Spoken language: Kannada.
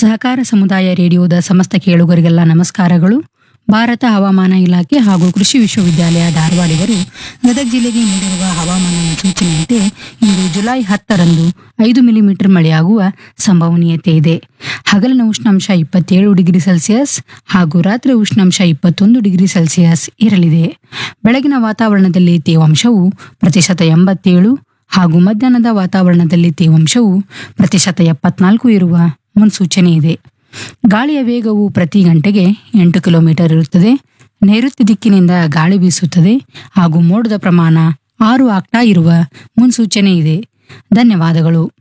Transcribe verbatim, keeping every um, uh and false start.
ಸಹಕಾರ ಸಮುದಾಯ ರೇಡಿಯೋದ ಸಮಸ್ತ ಕೇಳುಗರಿಗೆಲ್ಲ ನಮಸ್ಕಾರಗಳು. ಭಾರತ ಹವಾಮಾನ ಇಲಾಖೆ ಹಾಗೂ ಕೃಷಿ ವಿಶ್ವವಿದ್ಯಾಲಯ ಧಾರವಾಡಿಗರು ಗದಗ ಜಿಲ್ಲೆಗೆ ನೀಡಿರುವ ಹವಾಮಾನ ಮುನ್ಸೂಚನೆಯಂತೆ ಇಂದು ಜುಲೈ ಹತ್ತರಂದು ಐದು ಮಿಲಿಮೀಟರ್ ಮಳೆಯಾಗುವ ಸಂಭವನೀಯತೆ ಇದೆ. ಹಗಲಿನ ಉಷ್ಣಾಂಶ ಇಪ್ಪತ್ತೇಳು ಡಿಗ್ರಿ ಸೆಲ್ಸಿಯಸ್ ಹಾಗೂ ರಾತ್ರಿ ಉಷ್ಣಾಂಶ ಇಪ್ಪತ್ತೊಂದು ಡಿಗ್ರಿ ಸೆಲ್ಸಿಯಸ್ ಇರಲಿದೆ. ಬೆಳಗಿನ ವಾತಾವರಣದಲ್ಲಿ ತೇವಾಂಶವು ಪ್ರತಿಶತ ಎಂಬತ್ತೇಳು ಹಾಗೂ ಮಧ್ಯಾಹ್ನದ ವಾತಾವರಣದಲ್ಲಿ ತೇವಾಂಶವು ಪ್ರತಿಶತ ಎಪ್ಪತ್ನಾಲ್ಕು ಇರುವ ಮುನ್ಸೂಚನೆ ಇದೆ. ಗಾಳಿಯ ವೇಗವು ಪ್ರತಿ ಗಂಟೆಗೆ ಎಂಟು ಕಿಲೋಮೀಟರ್ ಇರುತ್ತದೆ. ನೈಋತ್ಯ ದಿಕ್ಕಿನಿಂದ ಗಾಳಿ ಬೀಸುತ್ತದೆ ಹಾಗೂ ಮೋಡದ ಪ್ರಮಾಣ ಆರು ಆಗ್ತಾ ಇರುವ ಮುನ್ಸೂಚನೆ ಇದೆ. ಧನ್ಯವಾದಗಳು.